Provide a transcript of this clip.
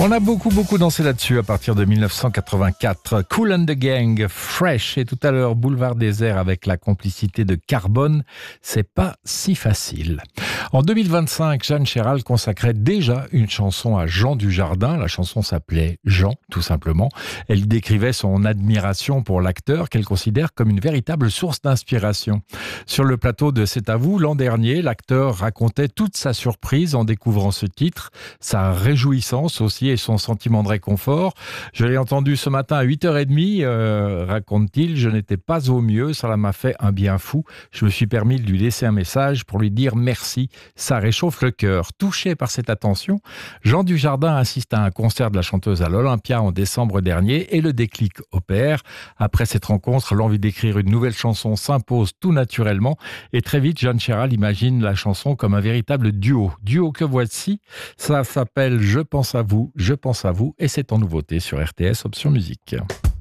On a beaucoup dansé là-dessus à partir de 1984. Kool and the Gang, Fresh, et tout à l'heure Boulevard Désert avec la complicité de Carbone. C'est pas si facile. En 2025, Jeanne Chéral consacrait déjà une chanson à Jean Dujardin. La chanson s'appelait Jean, tout simplement. Elle décrivait son admiration pour l'acteur qu'elle considère comme une véritable source d'inspiration. Sur le plateau de C'est à vous, l'an dernier, l'acteur racontait toute sa surprise en découvrant ce titre, sa réjouissance aussi et son sentiment de réconfort. Je l'ai entendu ce matin à 8h30, raconte-t-il, je n'étais pas au mieux, ça m'a fait un bien fou. Je me suis permis de lui laisser un message pour lui dire merci, ça réchauffe le cœur. Touché par cette attention, Jean Dujardin assiste à un concert de la chanteuse à l'Olympia en décembre dernier et le déclic opère. Après cette rencontre, l'envie d'écrire une nouvelle chanson s'impose tout naturellement et très vite, Jeanne Chéral imagine la chanson comme un véritable duo. Duo que voici, ça s'appelle Je pense à vous et c'est en nouveauté sur RTS Option Musique.